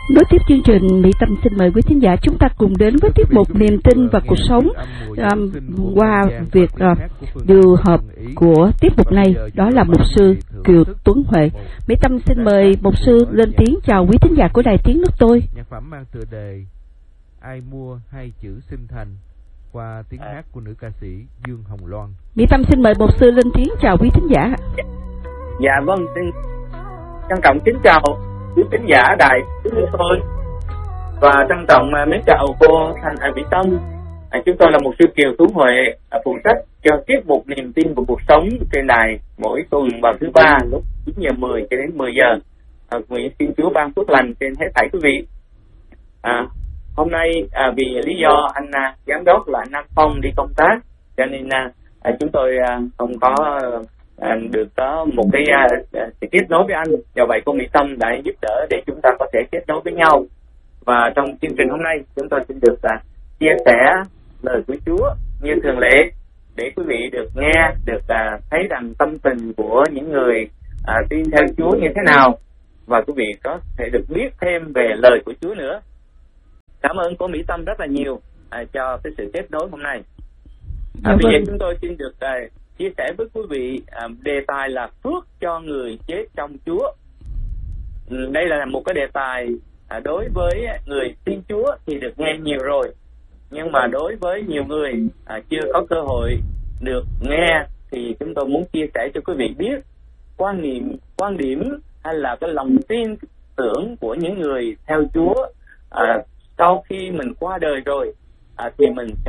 Nối tiếp chương trình, Mỹ Tâm xin mời quý thính giả chúng ta cùng đến với tiết mục Niềm tin và cuộc sống qua việc điều hợp của tiết mục này, đó là mục sư Kiều Tuấn Huệ. Mỹ Tâm xin mời mục sư lên tiếng chào quý thính giả của Đài Tiếng Nước Tôi. Nhạc phẩm mang tựa đề Ai mua hai chữ sinh thành qua tiếng hát của nữ ca sĩ Dương Hồng Loan. Mỹ Tâm xin mời mục sư lên tiếng chào quý thính giả. Dạ vâng, xin trân trọng kính chào quý thính giả Đài Tiếng Nước Tôi và trân trọng mến chào cô Thanh Mỹ Tâm. Chúng tôi là mục sư Kiều Tuấn Huệ, phụ trách cho tiết mục Niềm tin và cuộc sống trên đài mỗi tuần vào thứ ba lúc 9:10 cho đến 10 giờ. Nguyện xin Chúa ban phước lành trên hết thảy quý vị. Hôm nay vì lý do anh giám đốc là anh Nam Phong đi công tác, cho nên chúng tôi không có được có một cái kết nối với anh. Do vậy cô Mỹ Tâm đã giúp đỡ để chúng ta có thể kết nối với nhau. Và trong chương trình hôm nay chúng tôi xin được chia sẻ lời của Chúa như thường lệ để quý vị được nghe, được thấy rằng tâm tình của những người tin theo Chúa như thế nào, và quý vị có thể được biết thêm về lời của Chúa nữa. Cảm ơn cô Mỹ Tâm rất là nhiều cho cái sự kết nối hôm nay. Bây giờ chúng tôi xin được chia sẻ với quý vị đề tài là phước cho người chết trong Chúa. Đây là một cái đề tài đối với người tin Chúa thì được nghe nhiều rồi, nhưng mà đối với nhiều người chưa có cơ hội được nghe thì chúng tôi muốn chia sẻ cho quý vị biết quan điểm hay là cái lòng tin tưởng của những người theo Chúa sau khi mình qua đời rồi thì mình